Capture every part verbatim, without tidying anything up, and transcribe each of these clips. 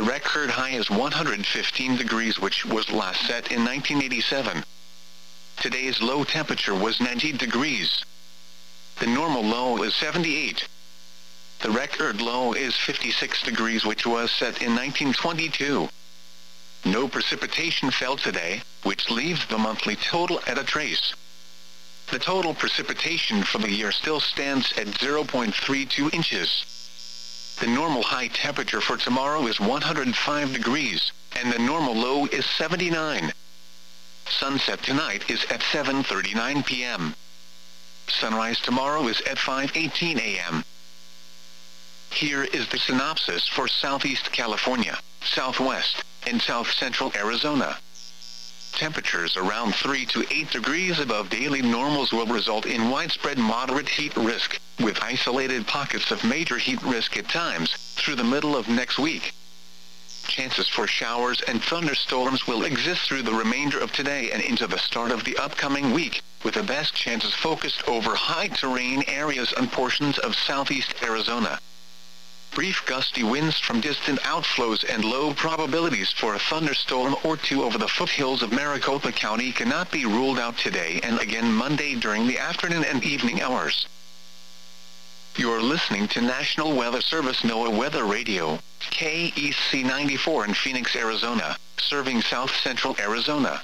record high is one hundred fifteen degrees, which was last set in nineteen eighty-seven. Today's low temperature was ninety degrees. The normal low is seventy-eight. The record low is fifty-six degrees, which was set in nineteen twenty-two. No precipitation fell today, which leaves the monthly total at a trace. The total precipitation for the year still stands at zero point three two inches. The normal high temperature for tomorrow is one hundred five degrees, and the normal low is seventy-nine. Sunset tonight is at seven thirty-nine p m Sunrise tomorrow is at five eighteen a m Here is the synopsis for Southeast California, Southwest, and South Central Arizona. Temperatures around three to eight degrees above daily normals will result in widespread moderate heat risk, with isolated pockets of major heat risk at times, through the middle of next week. Chances for showers and thunderstorms will exist through the remainder of today and into the start of the upcoming week, with the best chances focused over high-terrain areas and portions of southeast Arizona. Brief gusty winds from distant outflows and low probabilities for a thunderstorm or two over the foothills of Maricopa County cannot be ruled out today and again Monday during the afternoon and evening hours. You're listening to National Weather Service NOAA Weather Radio, K E C ninety-four in Phoenix, Arizona, serving south central Arizona.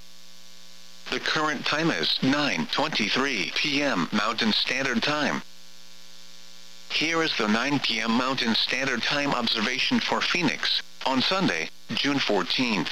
The current time is nine twenty-three p m Mountain Standard Time. Here is the nine p m Mountain Standard Time observation for Phoenix, on Sunday, June fourteenth.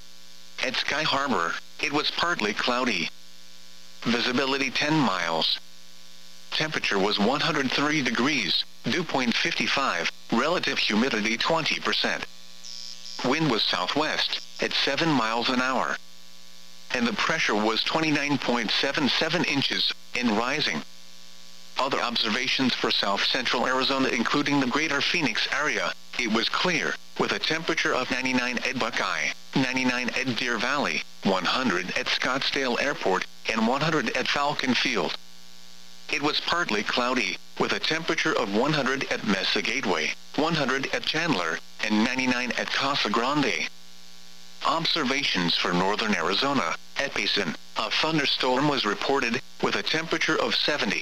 At Sky Harbor, it was partly cloudy. Visibility ten miles. Temperature was one hundred three degrees, dew point fifty-five, relative humidity twenty percent. Wind was southwest, at seven miles an hour. And the pressure was twenty-nine point seven seven inches, and rising. Other observations for south central Arizona including the greater Phoenix area, it was clear, with a temperature of ninety-nine at Buckeye, ninety-nine at Deer Valley, one hundred at Scottsdale Airport, and one hundred at Falcon Field. It was partly cloudy, with a temperature of one hundred at Mesa Gateway, one hundred at Chandler, and ninety-nine at Casa Grande. Observations for northern Arizona, at Payson, a thunderstorm was reported, with a temperature of seventy.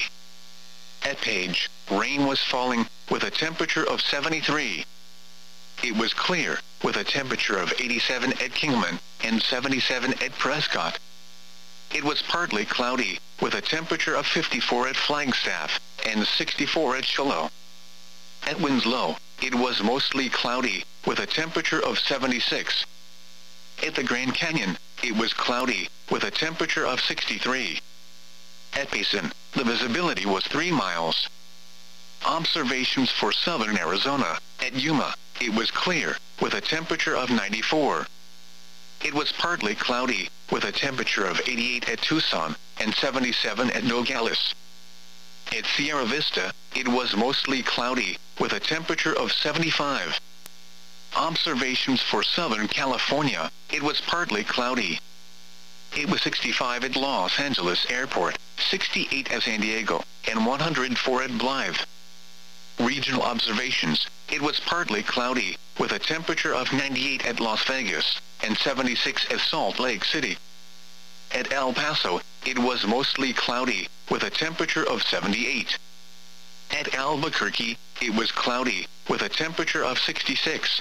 At Page, rain was falling, with a temperature of seventy-three. It was clear, with a temperature of eighty-seven at Kingman, and seventy-seven at Prescott. It was partly cloudy, with a temperature of fifty-four at Flagstaff, and sixty-four at Shiloh. At Winslow, it was mostly cloudy, with a temperature of seventy-six. At the Grand Canyon, it was cloudy, with a temperature of sixty-three. At Payson, the visibility was three miles. Observations for southern Arizona, at Yuma, it was clear, with a temperature of ninety-four. It was partly cloudy, with a temperature of eighty-eight at Tucson, and seventy-seven at Nogales. At Sierra Vista, it was mostly cloudy, with a temperature of seventy-five. Observations for Southern California, it was partly cloudy. It was sixty-five at Los Angeles Airport, sixty-eight at San Diego, and one hundred four at Blythe. Regional observations, it was partly cloudy, with a temperature of ninety-eight at Las Vegas, and seventy-six at Salt Lake City. At El Paso, it was mostly cloudy, with a temperature of seventy-eight. At Albuquerque, it was cloudy, with a temperature of sixty-six.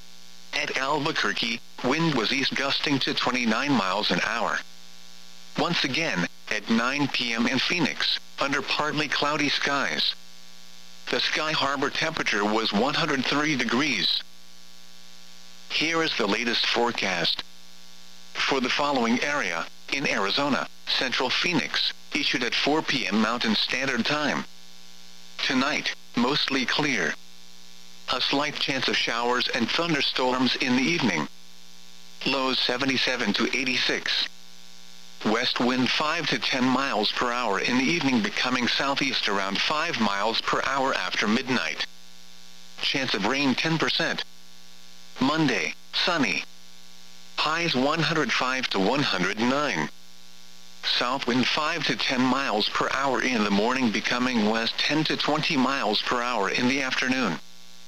At Albuquerque, wind was east gusting to twenty-nine miles an hour. Once again, at nine p m in Phoenix, under partly cloudy skies. The Sky Harbor temperature was one hundred three degrees. Here is the latest forecast. For the following area, in Arizona, Central Phoenix, issued at four p m Mountain Standard Time. Tonight, mostly clear. A slight chance of showers and thunderstorms in the evening. Lows seventy-seven to eighty-six. West wind five to ten miles per hour in the evening, becoming southeast around five miles per hour after midnight. Chance of rain ten percent. Monday, sunny. Highs one hundred five to one hundred nine. South wind five to ten miles per hour in the morning, becoming west ten to twenty miles per hour in the afternoon.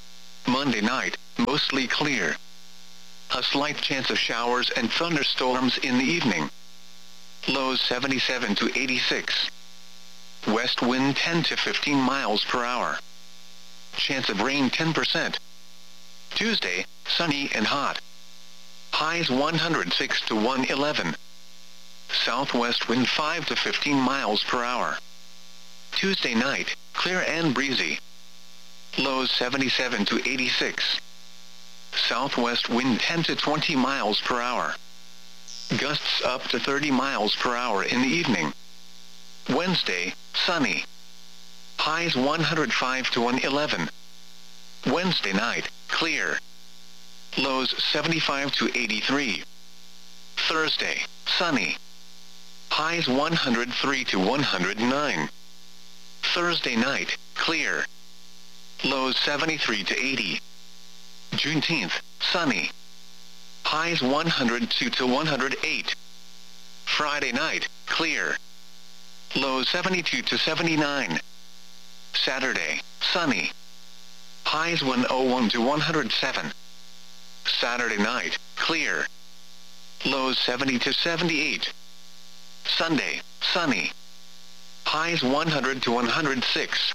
Monday night, mostly clear. A slight chance of showers and thunderstorms in the evening. Lows seventy-seven to eighty-six. West wind ten to fifteen miles per hour. Chance of rain ten percent. Tuesday, sunny and hot. Highs one hundred six to one eleven. Southwest wind five to fifteen miles per hour. Tuesday night, clear and breezy. Lows seventy-seven to eighty-six. Southwest wind ten to twenty miles per hour. Gusts up to thirty miles per hour in the evening. Wednesday, sunny. Highs one hundred five to one eleven. Wednesday night, clear. Lows seventy-five to eighty-three. Thursday, sunny. Highs one hundred three to one hundred nine. Thursday night, clear. Lows seventy-three to eighty. Juneteenth, sunny. Highs one hundred two to one hundred eight. Friday night, clear. Lows seventy-two to seventy-nine. Saturday, sunny. Highs one oh one to one hundred seven. Saturday night, clear. Lows seventy to seventy-eight. Sunday, sunny. Highs one hundred to one hundred six.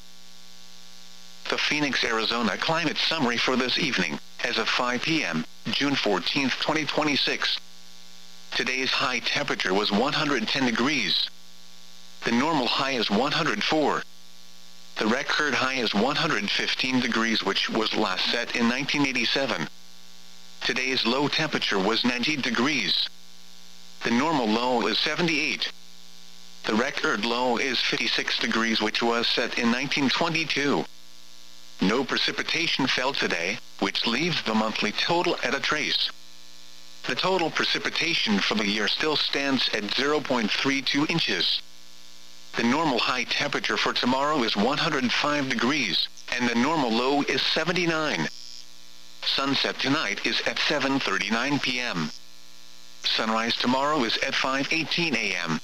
The Phoenix, Arizona climate summary for this evening, as of five p m, June fourteenth, twenty twenty-six. Today's high temperature was one hundred ten degrees. The normal high is one hundred four. The record high is one hundred fifteen degrees, which was last set in nineteen eighty-seven. Today's low temperature was ninety degrees. The normal low is seventy-eight. The record low is fifty-six degrees, which was set in nineteen twenty-two. No precipitation fell today, which leaves the monthly total at a trace. The total precipitation for the year still stands at zero point three two inches. The normal high temperature for tomorrow is one hundred five degrees, and the normal low is seventy-nine. Sunset tonight is at seven thirty-nine p m Sunrise tomorrow is at five eighteen a m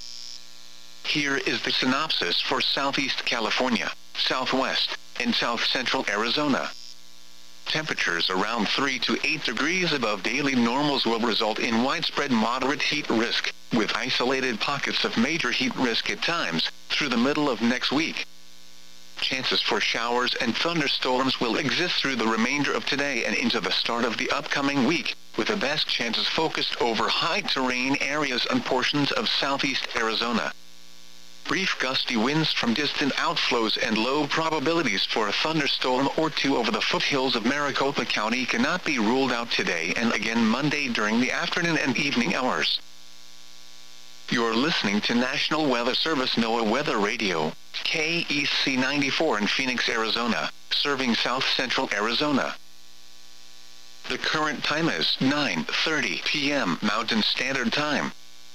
Here is the synopsis for Southeast California, Southwest, and South Central Arizona. Temperatures around three to eight degrees above daily normals will result in widespread moderate heat risk, with isolated pockets of major heat risk at times, through the middle of next week. Chances for showers and thunderstorms will exist through the remainder of today and into the start of the upcoming week, with the best chances focused over high-terrain areas and portions of southeast Arizona. Brief gusty winds from distant outflows and low probabilities for a thunderstorm or two over the foothills of Maricopa County cannot be ruled out today and again Monday during the afternoon and evening hours. You're listening to National Weather Service NOAA Weather Radio, K E C ninety-four in Phoenix, Arizona, serving South Central Arizona. The current time is nine thirty p m Mountain Standard Time.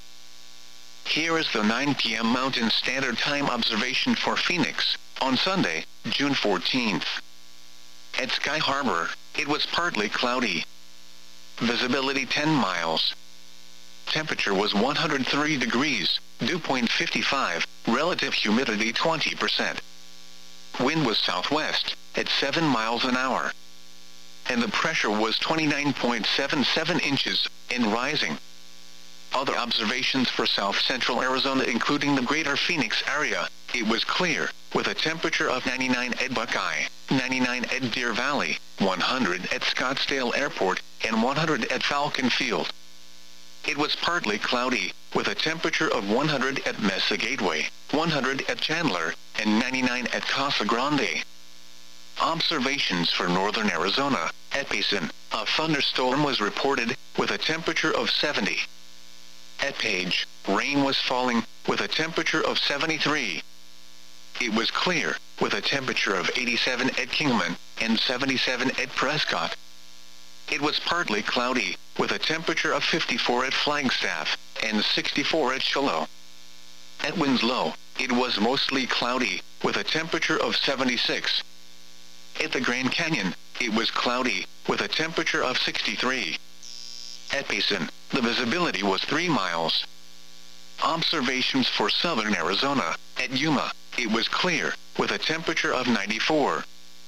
Here is the nine p m Mountain Standard Time observation for Phoenix, on Sunday, June fourteenth. At Sky Harbor, it was partly cloudy. Visibility ten miles. Temperature was one hundred three degrees, dew point fifty-five, relative humidity twenty percent. Wind was southwest, at seven miles an hour. And the pressure was twenty-nine point seven seven inches, and rising. Other observations for South Central Arizona including the greater Phoenix area, it was clear, with a temperature of ninety-nine at Buckeye, ninety-nine at Deer Valley, one hundred at Scottsdale Airport, and one hundred at Falcon Field. It was partly cloudy, with a temperature of one hundred at Mesa Gateway, one hundred at Chandler, and ninety-nine at Casa Grande. Observations for northern Arizona, at Payson, a thunderstorm was reported, with a temperature of seventy. At Page, rain was falling, with a temperature of seventy-three. It was clear, with a temperature of eighty-seven at Kingman, and seventy-seven at Prescott. It was partly cloudy, with a temperature of fifty-four at Flagstaff, and sixty-four at Shiloh. At Winslow, it was mostly cloudy, with a temperature of seventy-six. At the Grand Canyon, it was cloudy, with a temperature of sixty-three. At Payson, the visibility was three miles. Observations for southern Arizona, at Yuma, it was clear, with a temperature of ninety-four.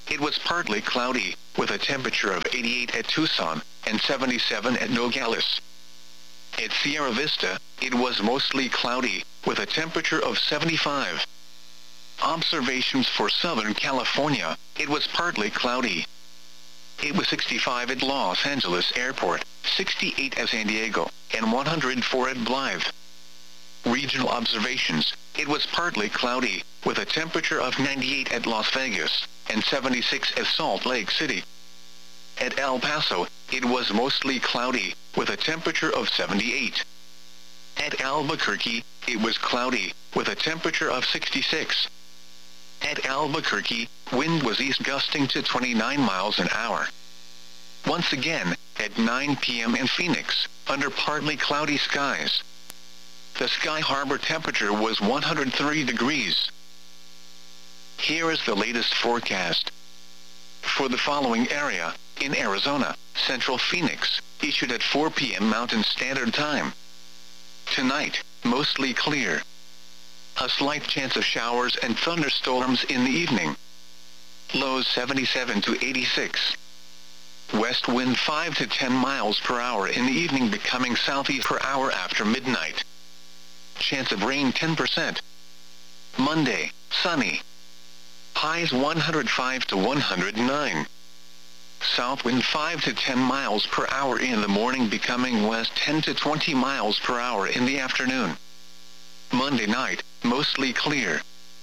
it was partly cloudy, with a temperature of eighty-eight at Tucson, and seventy-seven at Nogales. At Sierra Vista, it was mostly cloudy, with a temperature of seventy-five. Observations for Southern California, it was partly cloudy. It was sixty-five at Los Angeles Airport, sixty-eight at San Diego, and one hundred four at Blythe. Regional observations, it was partly cloudy, with a temperature of ninety-eight at Las Vegas, and seventy-six at Salt Lake City. At El Paso, it was mostly cloudy, with a temperature of seventy-eight. At Albuquerque, it was cloudy, with a temperature of sixty-six. At Albuquerque, wind was east gusting to twenty-nine miles an hour. Once again, at nine p m in Phoenix, under partly cloudy skies, the Sky Harbor temperature was one hundred three degrees. Here is the latest forecast. For the following area, in Arizona, Central Phoenix, issued at four p m Mountain Standard Time. Tonight, mostly clear. A slight chance of showers and thunderstorms in the evening. Lows seventy-seven to eighty-six. West wind five to ten miles per hour in the evening, becoming southeast per hour after midnight. Chance of rain ten percent. Monday, sunny. Highs one hundred five to one hundred nine. South wind five to ten miles per hour in the morning, becoming west ten to twenty miles per hour in the afternoon. Monday night, mostly clear.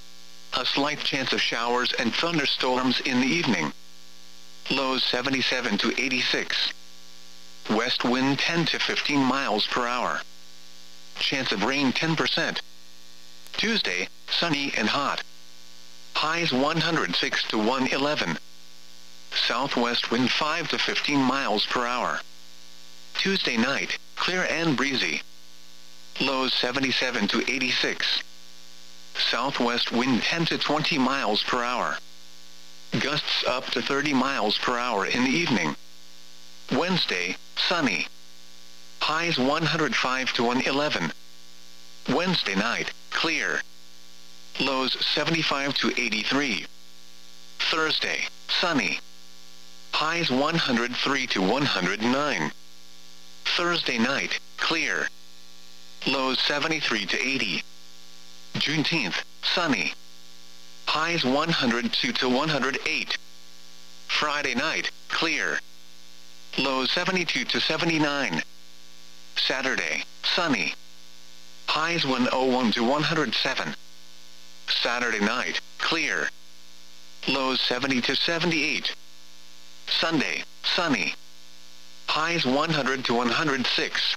A slight chance of showers and thunderstorms in the evening. Lows seventy-seven to eighty-six. West wind ten to fifteen miles per hour. Chance of rain ten percent. Tuesday, sunny and hot. Highs one hundred six to one hundred eleven. Southwest wind five to fifteen miles per hour. Tuesday night, clear and breezy. Lows seventy-seven to eighty-six. Southwest wind ten to twenty miles per hour. Gusts up to thirty miles per hour in the evening. Wednesday, sunny. Highs one hundred five to one hundred eleven. Wednesday night, clear. Lows seventy-five to eighty-three. Thursday, sunny. Highs one hundred three to one hundred nine. Thursday night, clear. Lows seventy-three to eighty. Juneteenth, sunny. Highs one hundred two to one hundred eight. Friday night, clear. Lows seventy-two to seventy-nine. Saturday, sunny. Highs one hundred one to one hundred seven. Saturday night, clear. Lows seventy to seventy-eight. Sunday, sunny. Highs one hundred to one hundred six.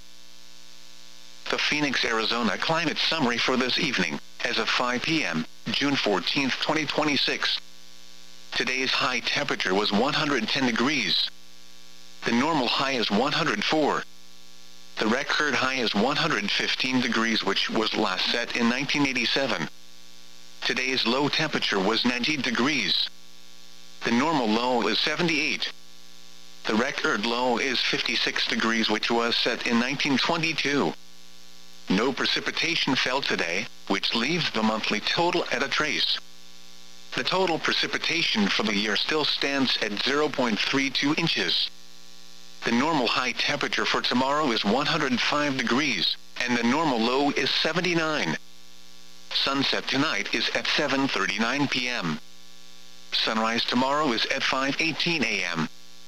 The Phoenix, Arizona climate summary for this evening, as of five p m, June fourteenth, twenty twenty-six. Today's high temperature was one hundred ten degrees. The normal high is one hundred four. The record high is one hundred fifteen degrees, which was last set in nineteen eighty-seven. Today's low temperature was ninety degrees. The normal low is seventy-eight. The record low is fifty-six degrees, which was set in nineteen twenty-two. No precipitation fell today, which leaves the monthly total at a trace. The total precipitation for the year still stands at zero point three two inches. The normal high temperature for tomorrow is one hundred five degrees, and the normal low is seventy-nine. Sunset tonight is at seven thirty-nine p m Sunrise tomorrow is at five eighteen a m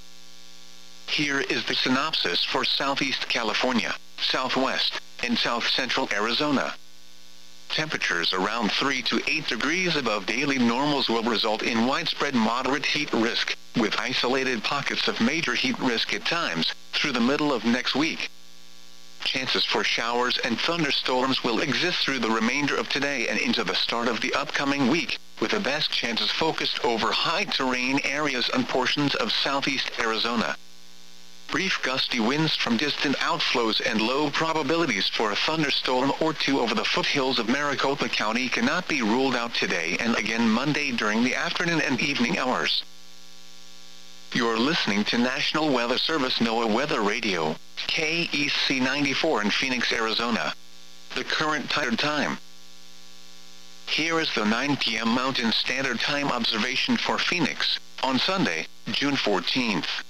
Here is the synopsis for Southeast California, Southwest, and South Central Arizona. Temperatures around three to eight degrees above daily normals will result in widespread moderate heat risk, with isolated pockets of major heat risk at times, through the middle of next week. Chances for showers and thunderstorms will exist through the remainder of today and into the start of the upcoming week, with the best chances focused over high-terrain areas and portions of southeast Arizona. Brief gusty winds from distant outflows and low probabilities for a thunderstorm or two over the foothills of Maricopa County cannot be ruled out today and again Monday during the afternoon and evening hours. You're listening to National Weather Service NOAA Weather Radio, K E C ninety-four in Phoenix, Arizona. The current time. Here is the nine p m Mountain Standard Time observation for Phoenix, On Sunday, June fourteenth,